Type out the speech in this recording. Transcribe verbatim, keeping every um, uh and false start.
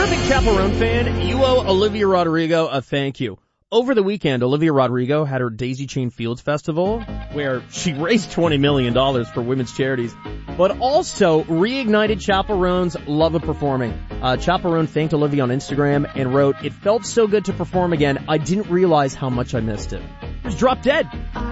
you're a big Chaperone fan, you owe Olivia Rodrigo a thank you. Over the weekend, Olivia Rodrigo had her Daisy Chain Fields Festival, where she raised twenty million dollars for women's charities, but also reignited Chaperone's love of performing. Uh, Chaperone thanked Olivia on Instagram and wrote, "It felt so good to perform again. I didn't realize how much I missed it." It was Drop Dead.